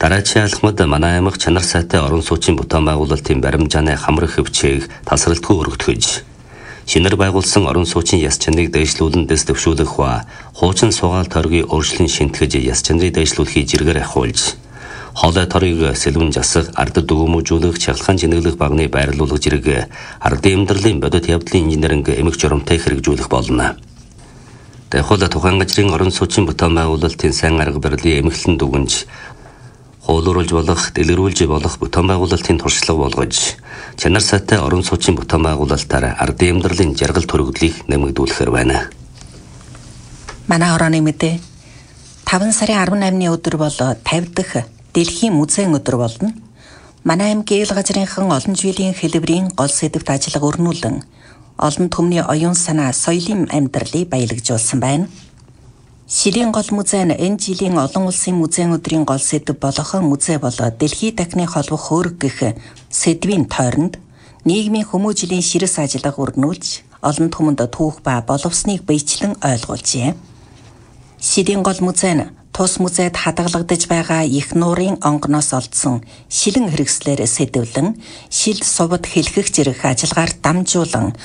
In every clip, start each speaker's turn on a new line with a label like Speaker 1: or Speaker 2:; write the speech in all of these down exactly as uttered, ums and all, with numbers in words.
Speaker 1: Дараачийн алхмад манай аймаг чанар сайтай орон сууцын бүтээн байгуулалтын баримжааны хамрах хөвчээг тасралтгүй өргөтгөж, шинээр байгуулсан орон сууцын яс чанарыг дэвшлүүлэн дэс дэвшүүлэх ба хуучин сугаал торгийг өөрчлөн шинтгэж яс чанарыг дэвшлүүлэхийг жиргээр ахиулж, хоолой торыг сэлвэн засах, ардад өгөөмжүүлэх, чахалгаан чинэглэх багны байрлуулах зэрэг ардын амьдралын бодит явдлын инженеринг эмэг журамтай хэрэгжүүлэх болно. Дахиад тухайн газрын орон сууцын бүтээн байгуулалтын сайн арга барилын эмэглэн дүгнж, хуулууруулж болох, дэлгэрүүлж болох бүтээн байгуулалтын туршлага болгож, чанар сайтай орон сууцын бүтээн байгуулалтаар ардын амьдралын жаргал төрөгдлийг нэмэгдүүлэхээр байна.
Speaker 2: Манай орооны мэдээ таван сарын арван наймны өдөр бол тавьд дахь Дэлхийн музейн өдөр болно. Манай аймгийн ил газрынхан олон жилийн хэлбэрийн гол сэдвт ажиллага өрнүүлэн олон түмний оюун санаа, соёлын амьдралыг баялагжуулсан байна. Шилийн гол музей нь энэ жилийн олон улсын музейн өдрийн гол сэдэв болох музей болоод дэлхий дахны холбох хөрөг гэх сэдвийн тойронд нийгмийн хүмүүжлийн ширээс ажиллага өрнүүлж олон түмэнд түүх ба боловсныг биечлэн ойлгуулжээ. Шилийн гол музей нь тус музейд хадгалагдаж байгаа их нуурын онгоноос олдсон шилэн хэрэгслээр сэдэвлэн шил сувд хэлхэх зэрэг ажиллагаар дамжуулан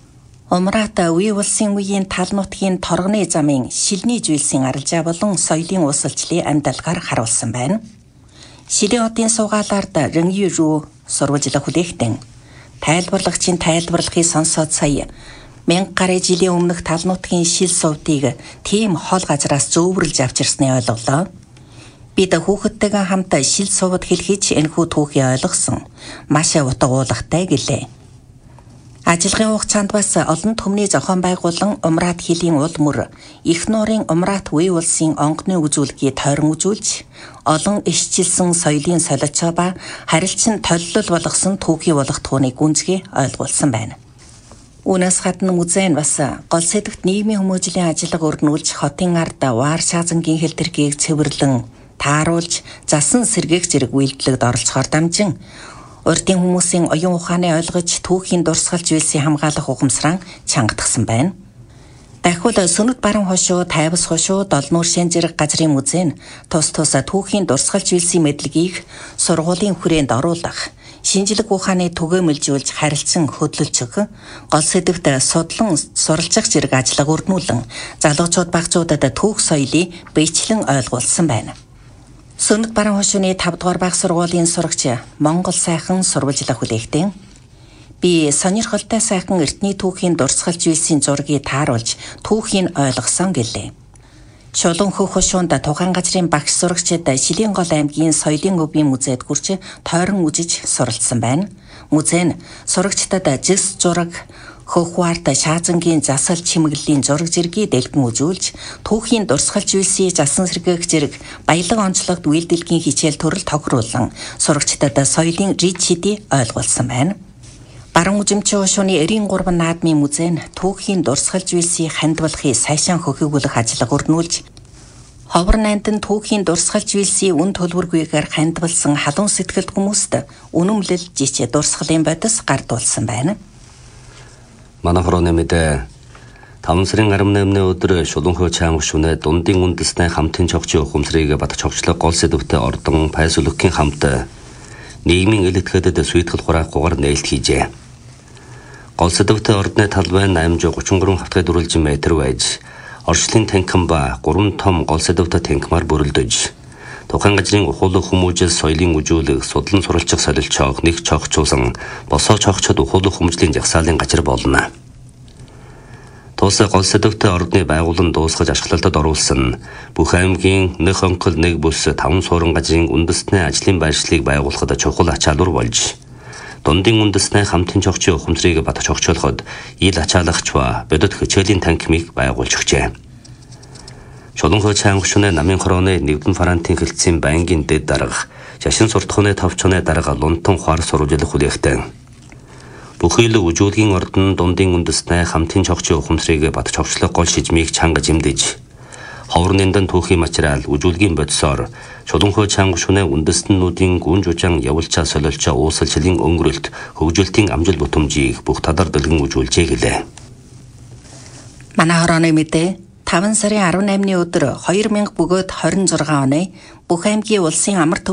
Speaker 2: Умрат үе улсын үеийн тал нутгийн торгоны замын шилний зүйлсийн арилжаа болон соёлын уусалчлалын амьдалгаар харуулсан байна. Шилийн хотын суугаалаард Рэнью рүү сурвалжлах хүлээхтэн тайлбарлагчийн тайлбарлахыг сонсоод сая мянга гаруй жилийн өмнөх тал нутгийн шил сувдыг тийм хол газраас зөөвөрлж авчирсны ойлголоо. Бид хүүхэдтэйгээ хамт шил сувд хэлхийч энэхүү түүхийг ойлгосон. Маш утга уулахтай гэлээ. Ажиллагааны хугацаанд бас олон түмний зохион байгуулан Умрат хилийн уул мөр их нуурын Умрат үе улсын онгоны үзүүлгийг тойрон үзүүлж олон ишчилсэн соёлын солилцоо ба харилцан толлол болгосон түүхий болох түүнийг гүнзгий ойлгуулсан байна. Үүнээс гадна музей нь бас гол сэдвт нийгмийн хүмүүжлийн ажиллага өрнүүлж хотын ард ваар шаазангийн хэлтэрхийг цэвэрлэн тааруулж засан сэргээх зэрэг үйлдэлд оролцохоор дамжин урдын хүмүүсийн оюун ухааны ойлгож түүхийн дурсгалж үйлсийн хамгаалах ухамсараа чангадсан байна. Дахиад Сүнэт баруун хошуу, Тайвас хошуу, Долнуур шин зэрэг газрын музей нь тус тус түүхийн дурсгалж үйлсийн мэдлэгийг сургуулийн хүрээнд оруулах, шинжлэх ухааны түгээмэлжүүлж харилцан хөдөлж өгөх, гол сэдвт судлан суралцах зэрэг ажиллага өрнүүлэн залуучууд багцуудад түүх соёлыг биечлэн ойлгуулсан байна. Сүнэт баруун хошууны тавд дугаар баг сургуулийн сурагч Монгол сайхан сурвалжлах хүлээхтэн би сонирхолтой сайхан эртний түүхийн дурсгалж үйлсийн зургийг тааруулж түүхийг ойлгосон гэлээ. Чулуун хөх хошуунд тухайн газрын багш сурагчид Шилийн гол аймгийн соёлын өвийн музейд гүрч тойрон үзэж суралцсан байна. Музей нь сурагчдад жис зураг, хөхварт шаазангийн засал чимэглэлийн зураг зэргийг дэлгэн үзүүлж, түүхийн дурсгалж үйлсийн засан сэргээх зэрэг баялаг онцлогт үйлдэлгийн хичээл төрөл тохируулан сурагчдад соёлын ричидийг ойлгуулсан байна. Баруун үзэмчин хошууны эрийн гурван наадмын музей нь түүхийн дурсгалж үйлсийн хандвалахыг сайшаан хөхөөгүүлэх ажиллага өрнүүлж, ховор найндан түүхийн дурсгалж үйлсийн үн төлбөргүйгээр хандвалсан халуун сэтгэлд хүмүүст үнэмлэл жич дурсгалын бодис гардуулсан байна.
Speaker 1: Манай хорооны мэдээ таван сарын арван наймны өдөр Шулуун чаам гүшүүнэ дундын үндэсний хамтын чогчийн ухамсарыг бат чогчлог гол сэдвтэ ордон Пайсүлөкийн хамт нийгмийн ил итгэдэд сүйтгэл хураахгүйгээр нээлт хийжээ. Гол сэдвтэ ордны талбай наймж гучин гурван хавтгай дүрлжин метр байж, орчлын танкан ба гурван том гол сэдвтэ танкмаар бүрэлдэж, тухайн газрын ухуулах хүмүүжил соёлын үжүүлэх, судлан суралцах солилцоог нэг чогчуулсан босоо чогчод ухуулах хүмүүжлийн жагсаалын гажир болно. Тус гол сэдвтэ ордны байгуулан дуусгаж ашиглалтад оруулсан бүх аймгийн нэг онкол нэг бүс таван суурин газрын үндэсний ажлын байршлыг байгуулахад чухал ачаалуур болж, дундын үндэсний хамтын чогчийн ухамсарыг бат чогчоолоход ил ачаалагч ба бодит хичээлийн танкимыг байгуулж өгчээ. Шулуун чаам гүшүүнэ намын хорооны нэгдэн фарантын хэлтсийн байнгын дэд дарга, шашин суртахууны тавчууны дарга лунтан хуар сурвалжлах хүлээхтэн бүхэл үжүүлгийн ордон дундын үндэсний хамтын чогчийн ухамсарыг бат чогчлох гол шижмийг чангаж имдэж, ховор нэндан түүхийн материал үжүүлгийн бодисоор Шулуун чаам гүшүүнэ үндэстнүүдийн гүн жужаан явуулчаа солилцоо уусалчлалын өнгөрөлт хөгжүүлтийн амжил бутамжийг бүх тадар дэлгэн үжүүлжээ гэлээ.
Speaker 2: Манай хорооны мэдээ таван сарын арван наймны өдөр хоёр мянга бөгөөд хорин зургаан оны бүх аймгийн улсын амар